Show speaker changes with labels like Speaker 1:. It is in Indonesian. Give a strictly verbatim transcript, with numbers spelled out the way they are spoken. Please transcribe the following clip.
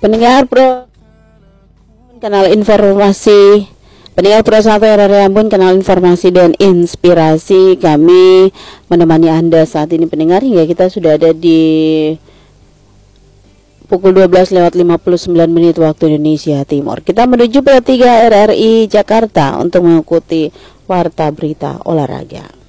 Speaker 1: Pendengar Pro kanal informasi, pendengar Pro satu R R I Ambon, kanal informasi dan inspirasi, kami menemani Anda saat ini pendengar hingga kita sudah ada di pukul dua belas lewat lima puluh sembilan menit waktu Indonesia Timur. Kita menuju Pro tiga R R I Jakarta untuk mengikuti warta berita olahraga.